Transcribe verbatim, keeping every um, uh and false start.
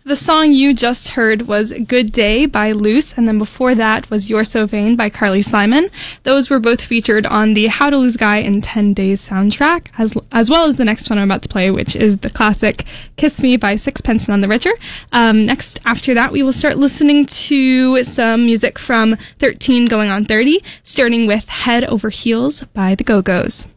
The song you just heard was Good Day by Luce, and then before that was You're So Vain by Carly Simon. Those were both featured on the How to Lose a Guy in ten days soundtrack, as as well as the next one I'm about to play, which is the classic Kiss Me by Sixpence None the Richer. Um, next, after that, we will start listening to some music from thirteen going on thirty, starting with Head Over Heels by the Go-Go's.